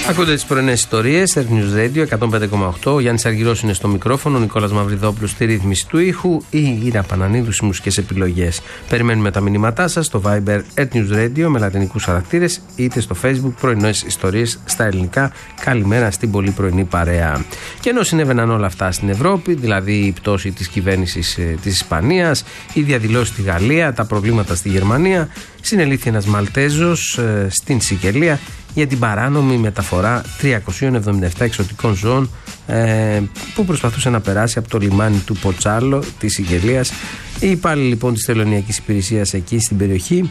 Ακούτε τις πρωινές ιστορίες, Earth News Radio 105,8. Ο Γιάννης Αργυρός είναι στο μικρόφωνο, ο Νικόλας Μαυριδόπουλος στη ρύθμιση του ήχου, η Ήρα Πανανίδου στις μουσικές επιλογές. Περιμένουμε τα μηνύματά σας στο Viber Earth News Radio με λατινικούς χαρακτήρες, είτε στο Facebook πρωινές ιστορίες στα ελληνικά. Καλημέρα στην πολύ πρωινή παρέα. Και ενώ συνέβαιναν όλα αυτά στην Ευρώπη, δηλαδή η πτώση της κυβέρνησης της Ισπανίας, οι διαδηλώσεις στη Γαλλία, τα προβλήματα στη Γερμανία, συνελήφθη ένας Μαλτέζος στην Σικελία για την παράνομη μεταφορά 377 εξωτικών ζώων που προσπαθούσε να περάσει από το λιμάνι του Ποτσάλο της Σικελίας. Οι υπάλληλοι λοιπόν της Τελωνειακής Υπηρεσίας εκεί στην περιοχή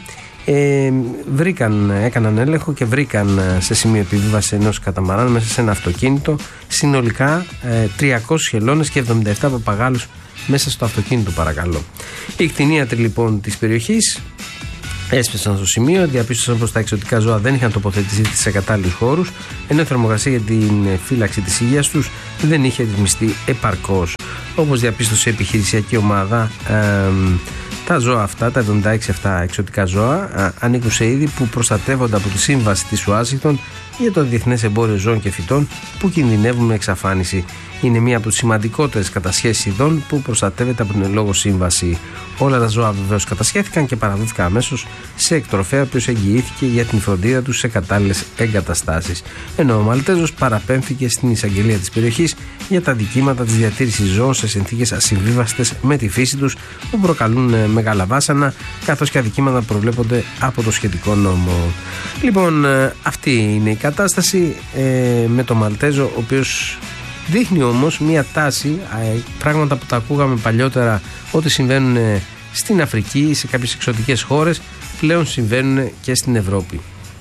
έκαναν έλεγχο και βρήκαν σε σημείο επιβίβαση ενός καταμαράν μέσα σε ένα αυτοκίνητο συνολικά 300 χελώνες και 77 παπαγάλους μέσα στο αυτοκίνητο, παρακαλώ. Οι κτηνίατροι λοιπόν της περιοχής έσπεσαν στο σημείο, διαπίστωσαν πως τα εξωτικά ζώα δεν είχαν τοποθετηθεί σε κατάλληλους χώρους, ενώ η θερμοκρασία για την φύλαξη της υγείας τους δεν είχε ρυθμιστεί επαρκώς. Όπως διαπίστωσε η επιχειρησιακή ομάδα, τα ζώα αυτά, τα 76 αυτά εξωτικά ζώα, ανήκουν σε είδη που προστατεύονται από τη Σύμβαση της Ουάσιγκτον για το Διεθνές Εμπόριο Ζώων και Φυτών που κινδυνεύουν με εξαφάνιση. Είναι μία από τις σημαντικότερες κατασχέσεις ειδών που προστατεύεται από την εν λόγω σύμβαση. Όλα τα ζώα βεβαίως κατασχέθηκαν και παραδόθηκαν αμέσως σε εκτροφέα, ο οποίος εγγυήθηκε για την φροντίδα τους σε κατάλληλες εγκαταστάσεις. Ενώ ο Μαλτέζος παραπέμφθηκε στην εισαγγελία της περιοχής για τα δικήματα της διατήρησης ζώων σε συνθήκες ασυμβίβαστες με τη φύση τους, που προκαλούν μεγάλα βάσανα, καθώς και αδικήματα προβλέπονται από το σχετικό νόμο. Λοιπόν, αυτή είναι η κατάσταση με το Μαλτέζο, ο οποίος δείχνει όμως μια τάση, πράγματα που τα ακούγαμε παλιότερα ότι συμβαίνουν στην Αφρική ή σε κάποιες εξωτικές χώρες, πλέον συμβαίνουν και στην Ευρώπη.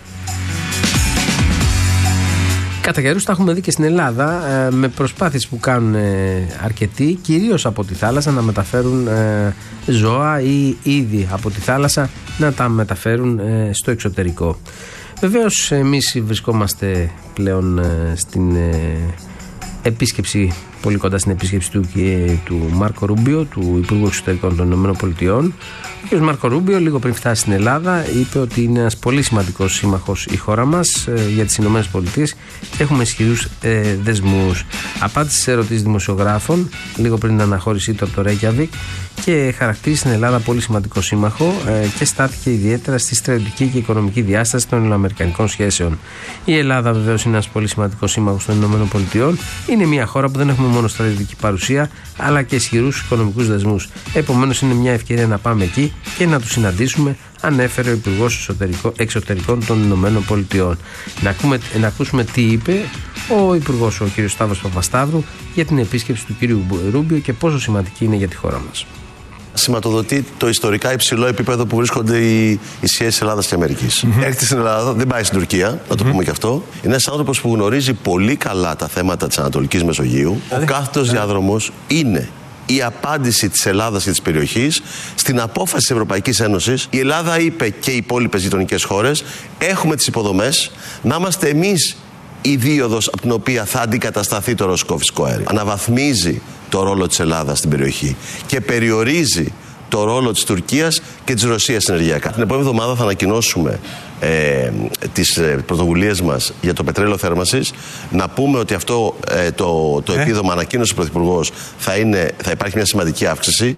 Κατά καιρούς τα έχουμε δει και στην Ελλάδα, με προσπάθειες που κάνουν αρκετοί, κυρίως από τη θάλασσα, να μεταφέρουν ζώα ή είδη από τη θάλασσα να τα μεταφέρουν στο εξωτερικό. Βεβαίως εμείς βρισκόμαστε πλέον στην επίσκεψη, πολύ κοντά στην επίσκεψη του Μάρκο Ρούμπιο, του Υπουργού Εξωτερικών των ΗΠΑ. Ο κ. Μάρκο Ρούμπιο, λίγο πριν φτάσει στην Ελλάδα, είπε ότι είναι ένας πολύ σημαντικός σύμμαχος η χώρα μας για τις ΗΠΑ και έχουμε ισχυρούς δεσμούς. Απάντησε σε ερωτήσεις δημοσιογράφων λίγο πριν την αναχώρησή του από το Ρέικιαβικ και χαρακτήρισε την Ελλάδα πολύ σημαντικό σύμμαχο και στάθηκε ιδιαίτερα στη στρατιωτική και οικονομική διάσταση των ελληνοαμερικανικών σχέσεων. Η Ελλάδα βεβαίως είναι ένας πολύ σημαντικός σύμμαχος των ΗΠΑ. Είναι μια χώρα που δεν έχουμε μόνο στρατιωτική παρουσία, αλλά και ισχυρούς οικονομικούς δεσμούς. Επομένως, είναι μια ευκαιρία να πάμε εκεί και να τους συναντήσουμε, ανέφερε ο Υπουργός Εξωτερικών των ΗΠΑ. Να ακούσουμε τι είπε ο Υπουργός, ο κ. Σταύρος Παπασταύρου, για την επίσκεψη του κ. Ρούμπιο και πόσο σημαντική είναι για τη χώρα μας. Σηματοδοτεί το ιστορικά υψηλό επίπεδο που βρίσκονται οι σχέσεις Ελλάδας και Αμερικής. Έρχεται στην Ελλάδα, δεν πάει στην Τουρκία, να το πούμε και αυτό. Είναι ένας άνθρωπος που γνωρίζει πολύ καλά τα θέματα της Ανατολικής Μεσογείου. Ο κάθετος διάδρομος είναι η απάντηση της Ελλάδας και της περιοχής στην απόφαση της Ευρωπαϊκής Ένωσης. Η Ελλάδα είπε και οι υπόλοιπες γειτονικές χώρες: έχουμε τις υποδομές, να είμαστε εμείς η δίωδος από την οποία θα αντικατασταθεί το ρωσικό φυσικό αέριο. Αναβαθμίζει το ρόλο της Ελλάδας στην περιοχή και περιορίζει το ρόλο της Τουρκίας και της Ρωσίας ενεργειακά. Την επόμενη εβδομάδα θα ανακοινώσουμε τις πρωτοβουλίες μας για το πετρέλαιο θέρμανσης. Να πούμε ότι αυτό το επίδομα, ανακοίνωσε ο Πρωθυπουργός, θα υπάρχει μια σημαντική αύξηση.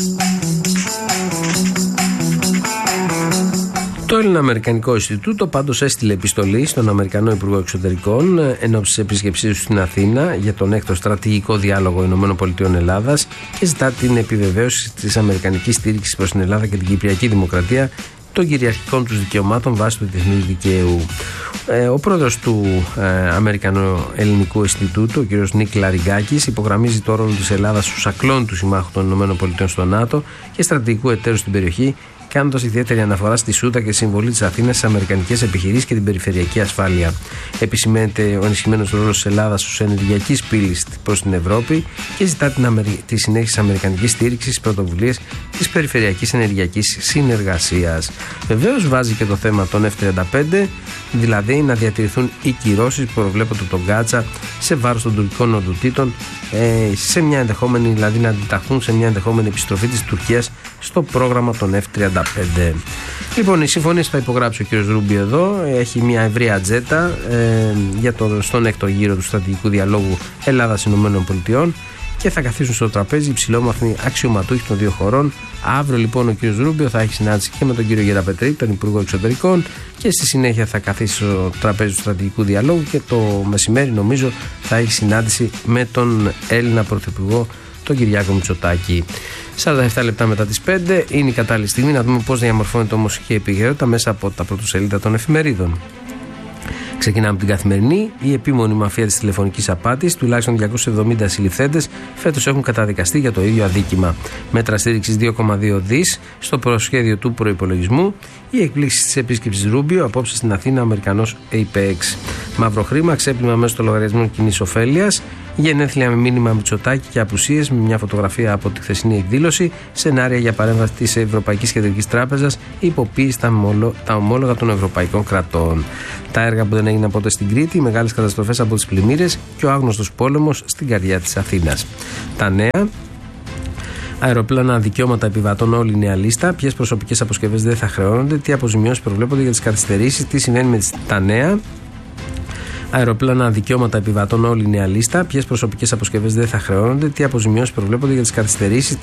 Το Ελληνοαμερικανικό Ινστιτούτο πάντως έστειλε επιστολή στον Αμερικανό Υπουργό Εξωτερικών εν ώψη της επίσκεψής του στην Αθήνα για τον έκτο στρατηγικό διάλογο ΗΠΑ-Ελλάδας και ζητά την επιβεβαίωση της αμερικανικής στήριξης προς την Ελλάδα και την Κυπριακή Δημοκρατία των κυριαρχικών τους δικαιωμάτων βάσει του διεθνούς δικαίου. Ο πρόεδρος του Αμερικανού Ελληνικού Ινστιτούτου, ο κ. Νίκ Λαριγκάκης, υπογραμμίζει το ρόλο της Ελλάδας ως ακλόνητου συμμάχου των ΗΠΑ στο ΝΑΤΟ και στρατηγικού εταίρου στην περιοχή, κάνοντας ιδιαίτερη αναφορά στη Σούτα και συμβολή της Αθήνας στις αμερικανικές επιχειρήσεις και την περιφερειακή ασφάλεια. Επισημαίνεται ο ενισχυμένος ρόλος της Ελλάδας ως ενεργειακής πύλης προς την Ευρώπη και ζητά τη συνέχιση της αμερικανικής στήριξης στις πρωτοβουλίες της περιφερειακής ενεργειακής συνεργασίας. Βεβαίως βάζει και το θέμα των F-35, δηλαδή να διατηρηθούν οι κυρώσεις που προβλέπονται από τον Γκάτσα σε βάρος των τουρκικών οντοτήτων, σε μια ενδεχόμενη, δηλαδή να αντιταχθούν σε μια ενδεχόμενη επιστροφή της Τουρκίας στο πρόγραμμα των F-35. Λοιπόν, η συμφωνία θα υπογράψει ο κ. Ρούμπιο εδώ. Έχει μια ευρία ατζέντα στον έκτο γύρο του στρατηγικού διαλόγου Ελλάδα-ΗΠΑ και θα καθίσουν στο τραπέζι υψηλόμαθμοι αξιωματούχοι των δύο χωρών. Αύριο λοιπόν ο κ. Ρούμπιο θα έχει συνάντηση και με τον κ. Γεραπετρίτη, τον Υπουργό Εξωτερικών, και στη συνέχεια θα καθίσει στο τραπέζι του στρατηγικού διαλόγου και το μεσημέρι νομίζω θα έχει συνάντηση με τον Έλληνα Πρωθυπουργό, τον Κυριάκο Μητσοτάκη. 47 λεπτά μετά τις 5 είναι η κατάλληλη στιγμή να δούμε πώς διαμορφώνεται όμως η επικαιρότητα μέσα από τα πρωτοσέλιδα των εφημερίδων. Ξεκινάμε την Καθημερινή. Η επίμονη μαφία της τηλεφωνικής απάτης, τουλάχιστον 270 συλληφθέντες φέτος έχουν καταδικαστεί για το ίδιο αδίκημα. Μέτρα στήριξης 2,2 δις στο προσχέδιο του προϋπολογισμού. Η εκπλήξη της επίσκεψης Ρούμπιο απόψε στην Αθήνα, ο Αμερικανός APEX. Μαύρο χρήμα, ξέπλυμα μέσω των λογαριασμών κοινής ωφέλειας. Γενέθλια με μήνυμα Μητσοτάκη και απουσίες, με μια φωτογραφία από τη χθεσινή εκδήλωση. Σενάρια για παρέμβαση της Ευρωπαϊκής Κεντρικής Τράπεζας. Υποποίηση τα ομόλογα των ευρωπαϊκών κρατών. Τα έργα που δεν έγιναν ποτέ στην Κρήτη, οι μεγάλες καταστροφές από τις πλημμύρες και ο άγνωστος πόλεμος στην καρδιά της Αθήνας. Τα νέα. Αεροπλάνα, δικαιώματα επιβατών, όλη η νέα λίστα. Ποιες προσωπικές αποσκευές δεν θα χρεώνονται, τι αποζημιώσεις προβλέπονται για τις καθυστερήσεις, τι συμβαίνει με τα νέα. Αεροπλάνα, δικαιώματα επιβατών, όλη η νέα λίστα. Ποιες προσωπικές αποσκευές δεν θα χρεώνονται, τι αποζημιώσεις προβλέπονται για τις καθυστερήσεις.